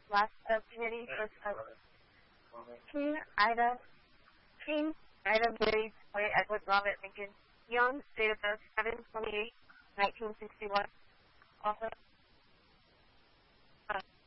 last subcommittee was King Ida Mary Toy Edward Robert Lincoln, young, date of birth 7/28/1961. Also,